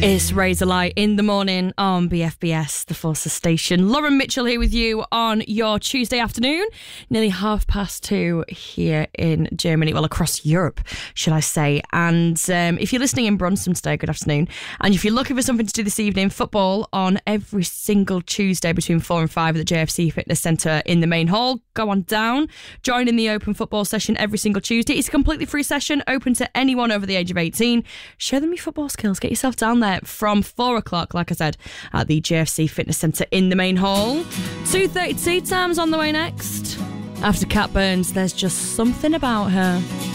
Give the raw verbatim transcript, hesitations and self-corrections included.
It's Razorlight in the morning on B F B S, the Forces Station. Lauren Mitchell here with you on your Tuesday afternoon, nearly half past two here in Germany, well, across Europe, should I say. And um, if you're listening in Brunson today, good afternoon. And if you're looking for something to do this evening, football on every single Tuesday between four and five at the J F C Fitness Centre in the main hall. Go on down, join in the open football session every single Tuesday. It's a completely free session, open to anyone over the age of eighteen. Show them your football skills, get yourself down there from four o'clock, like I said, at the J F C Fitness Centre in the main hall. two thirty tea time's on the way next. After Cat Burns, There's Just Something About Her.